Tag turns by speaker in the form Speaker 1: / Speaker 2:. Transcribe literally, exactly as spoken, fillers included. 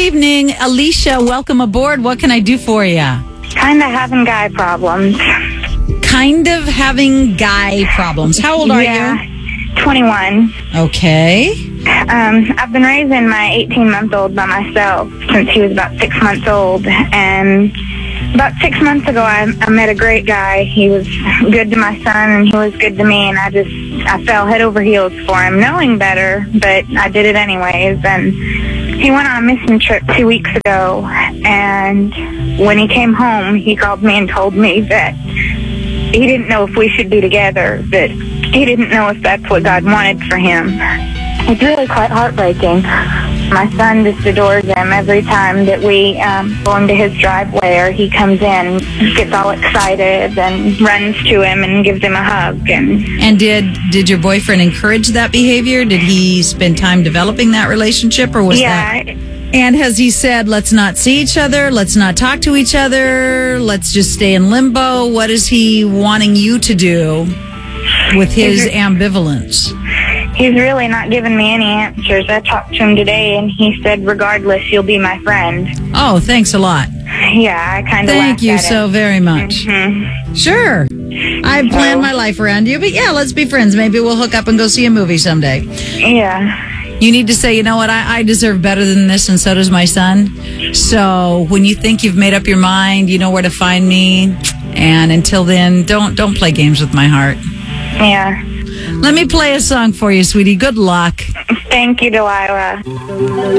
Speaker 1: evening, Alicia. Welcome aboard. What can I do for you?
Speaker 2: Kind of having guy problems.
Speaker 1: Kind of having guy problems. How old are
Speaker 2: yeah,
Speaker 1: you?
Speaker 2: twenty-one.
Speaker 1: Okay.
Speaker 2: Um, I've been raising my eighteen-month-old by myself since he was about six months old. And about six months ago, I, I met a great guy. He was good to my son, and he was good to me. And I just, I fell head over heels for him, knowing better, but I did it anyways. And he went on a missing trip two weeks ago. And when he came home, he called me and told me that he didn't know if we should be together, that he didn't know if that's what God wanted for him. It's really quite heartbreaking. My son just adores him every time that we um, go into his driveway or he comes in, gets all excited and runs to him and gives him a hug. And
Speaker 1: And did did your boyfriend encourage that behavior? Did he spend time developing that relationship, or was
Speaker 2: yeah,
Speaker 1: that? And has he said, let's not see each other, let's not talk to each other, let's just stay in limbo? What is he wanting you to do with his ambivalence?
Speaker 2: he's really not giving me any answers. I talked to him today, and he said, regardless, you'll be my friend.
Speaker 1: Oh, thanks a lot.
Speaker 2: Yeah, I kind of
Speaker 1: Thank you so very much.
Speaker 2: Mm-hmm.
Speaker 1: Sure. I've planned
Speaker 2: So-
Speaker 1: my life around you, but yeah, let's be friends. Maybe we'll hook up and go see a movie someday.
Speaker 2: Yeah.
Speaker 1: You need to say, you know what, I, I deserve better than this, and so does my son. So when you think you've made up your mind, you know where to find me. And until then, don't don't play games with my heart.
Speaker 2: Yeah.
Speaker 1: Let me play a song for you, sweetie. Good luck.
Speaker 2: Thank you, Delilah.